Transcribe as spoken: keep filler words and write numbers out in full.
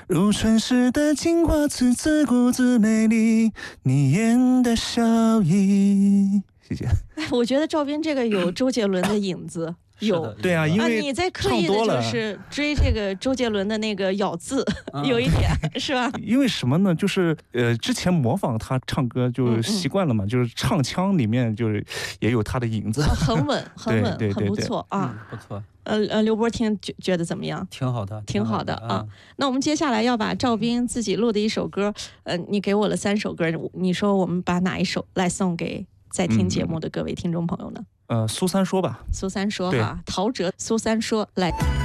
如春时的镜花次自顾自美丽，你演的笑意。谢谢。 我觉得赵斌这个有周杰伦的影子。有对啊，因为你在刻意的就是追这个周杰伦的那个咬字，有一点是吧？ 因为什么呢？就是呃，之前模仿他唱歌就习惯了嘛，就是唱腔里面就是也有他的影子， 很稳，很稳，很不错啊， 不错。 呃呃，刘波听觉觉得怎么样？ 挺好的， 挺好的啊。那我们接下来要把赵斌自己录的一首歌，呃，你给我了三首歌，你说我们把哪一首来送给在听节目的各位听众朋友呢？ 呃，苏三说吧， 苏三说哈，陶喆，苏三说来。